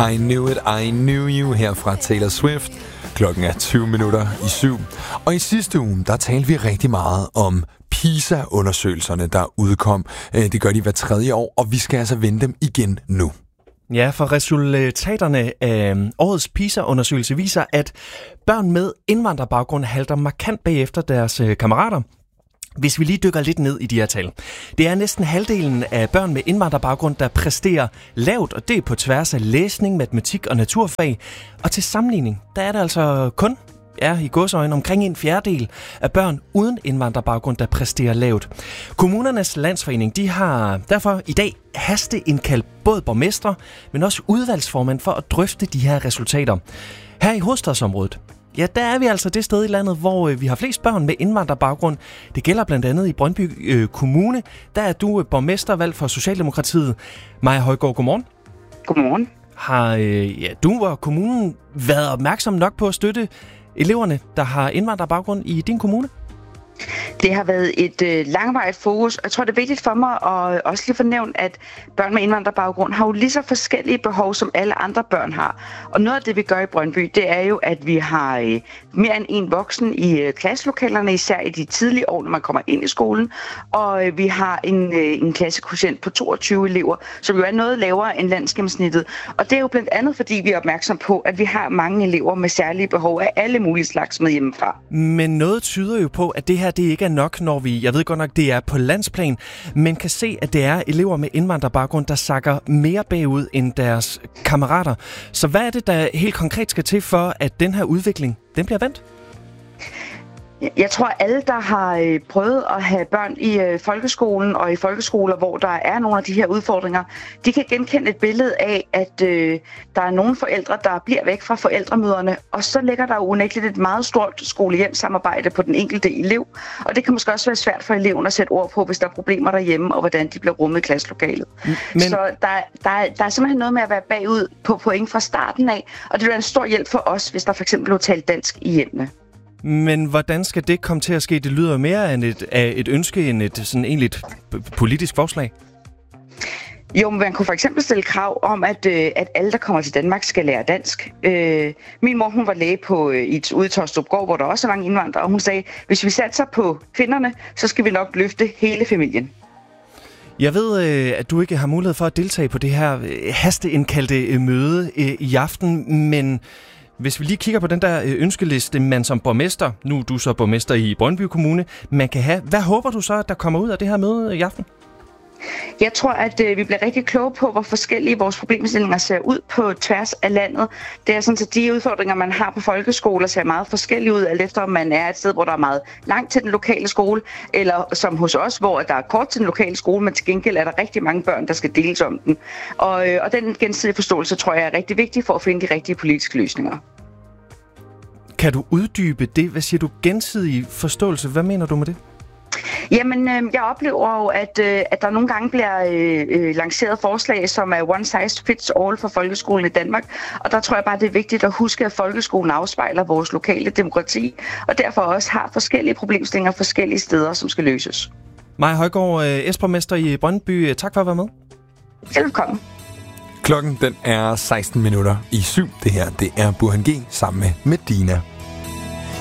I Knew It, I Knew You her fra Taylor Swift. Klokken er 7:20. Og i sidste uge, der talte vi rigtig meget om PISA-undersøgelserne, der udkom. Det gør de hver 3. år, og vi skal altså vende dem igen nu. Ja, for resultaterne af årets PISA-undersøgelse viser, at børn med indvandrerbaggrund halter markant bagefter deres kammerater. Hvis vi lige dykker lidt ned i de her tal. Det er næsten halvdelen af børn med indvandrerbaggrund, der præsterer lavt, og det er på tværs af læsning, matematik og naturfag. Og til sammenligning, der er det altså kun, i gåseøjne, omkring 1/4 af børn uden indvandrerbaggrund, der præsterer lavt. Kommunernes Landsforening, de har derfor i dag hasteindkaldt både borgmestre, men også udvalgsformand for at drøfte de her resultater. Her i hovedstadsområdet, ja, der er vi altså det sted i landet, hvor vi har flest børn med indvandrerbaggrund. Det gælder blandt andet i Brøndby Kommune. Der er du borgmester valgt for Socialdemokratiet. Maja Højgaard, godmorgen. Godmorgen. Har du og kommunen været opmærksom nok på at støtte eleverne, der har indvandrerbaggrund i din kommune? Det har været et langvarigt fokus, og jeg tror, det er vigtigt for mig at også lige fornævne, at børn med indvandrerbaggrund har jo lige så forskellige behov, som alle andre børn har. Og noget af det, vi gør i Brøndby, det er jo, at vi har mere end en voksen i klasselokalerne, især i de tidlige år, når man kommer ind i skolen. Og vi har en klassekvotient på 22 elever, som jo er noget lavere end landsgennemsnittet. Og det er jo blandt andet, fordi vi er opmærksom på, at vi har mange elever med særlige behov af alle mulige slags med hjemmefra. Men noget tyder jo på, at det her det ikke er nok, når vi, jeg ved godt nok, det er på landsplan, men kan se, at det er elever med indvandrerbaggrund, der sakker mere bagud end deres kammerater. Så hvad er det, der helt konkret skal til for, at den her udvikling, den bliver vendt? Jeg tror, at alle, der har prøvet at have børn i folkeskolen og i folkeskoler, hvor der er nogle af de her udfordringer, de kan genkende et billede af, at der er nogle forældre, der bliver væk fra forældremøderne, og så ligger der unægteligt et meget stort skole-hjem-samarbejde på den enkelte elev, og det kan måske også være svært for eleven at sætte ord på, hvis der er problemer derhjemme, og hvordan de bliver rummet i klasselokalet. Men så der er simpelthen noget med at være bagud på point fra starten af, og det vil være en stor hjælp for os, hvis der for eksempel er talt dansk i hjemmene. Men hvordan skal det komme til at ske? Det lyder mere af et ønske end et sådan egentligt politisk forslag. Jo, men man kunne for eksempel stille krav om, at alle, der kommer til Danmark, skal lære dansk. Min mor, hun var læge ude i Torstrupgård, hvor der også er mange indvandrere, og hun sagde, hvis vi satser på kvinderne, så skal vi nok løfte hele familien. Jeg ved, at du ikke har mulighed for at deltage på det her hasteindkaldte møde i aften, men hvis vi lige kigger på den der ønskeliste, man som borgmester, nu er du så borgmester i Brøndby Kommune, man kan have. Hvad håber du så, at der kommer ud af det her møde i aften? Jeg tror, at vi bliver rigtig kloge på, hvor forskellige vores problemstillinger ser ud på tværs af landet. Det er sådan, at de udfordringer, man har på folkeskoler, ser meget forskellige ud, alt efter om man er et sted, hvor der er meget langt til den lokale skole, eller som hos os, hvor der er kort til den lokale skole, men til gengæld er der rigtig mange børn, der skal deles om den. Og den gensidige forståelse, tror jeg, er rigtig vigtig for at finde de rigtige politiske løsninger. Kan du uddybe det? Hvad siger du? Gensidig forståelse? Hvad mener du med det? Jamen, jeg oplever jo, at der nogle gange bliver lanceret forslag, som er one size fits all for folkeskolen i Danmark. Og der tror jeg bare, det er vigtigt at huske, at folkeskolen afspejler vores lokale demokrati, og derfor også har forskellige problemstillinger forskellige steder, som skal løses. Maja Højgaard, S-borgmester i Brøndby. Tak for at være med. Velkommen. Klokken den er 16:07. Det her, det er Burhan G sammen med Medina.